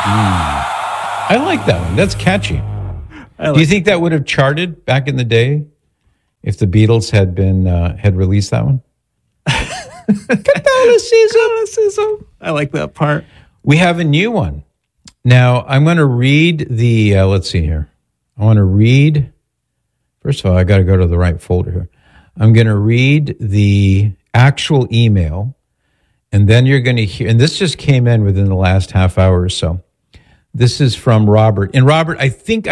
I like that one. That's catchy. Do you think that would have charted back in the day if the Beatles had released that one? Catholicism. I like that part. We have a new one. Now, I'm going to read the, let's see here. I want to read, first of all, I got to go to the right folder here. I'm going to read the actual email, and then you're going to hear, and this just came in within the last half hour or so. This is from Robert. And Robert, I think